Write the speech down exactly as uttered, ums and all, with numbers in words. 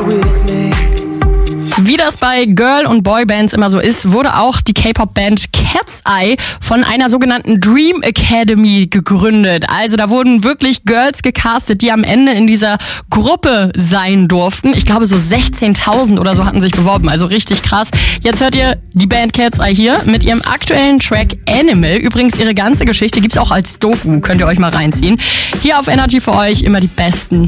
Wie das bei Girl- und Boybands immer so ist, wurde auch die K-Pop-Band Cat's Eye von einer sogenannten Dream Academy gegründet. Also da wurden wirklich Girls gecastet, die am Ende in dieser Gruppe sein durften. Ich glaube so sechzehntausend oder so hatten sich beworben, also richtig krass. Jetzt hört ihr die Band Cat's Eye hier mit ihrem aktuellen Track Animal. Übrigens ihre ganze Geschichte gibt's auch als Doku, könnt ihr euch mal reinziehen. Hier auf Energy für euch immer die besten